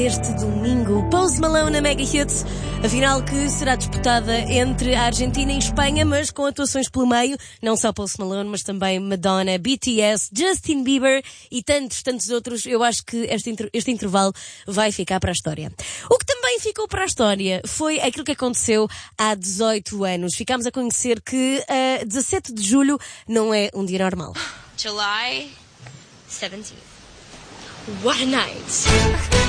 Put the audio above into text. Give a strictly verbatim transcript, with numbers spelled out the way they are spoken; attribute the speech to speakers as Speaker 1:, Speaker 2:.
Speaker 1: Este domingo, Post Malone na Mega Hits, a final que será disputada entre a Argentina e a Espanha, mas com atuações pelo meio, não só Post Malone, mas também Madonna, B T S, Justin Bieber e tantos, tantos outros. Eu acho que este, inter- este intervalo vai ficar para a história. O que também ficou para a história foi aquilo que aconteceu há dezoito anos. Ficámos a conhecer que uh, dezassete de julho não é um dia normal.
Speaker 2: July seventeenth. What a night!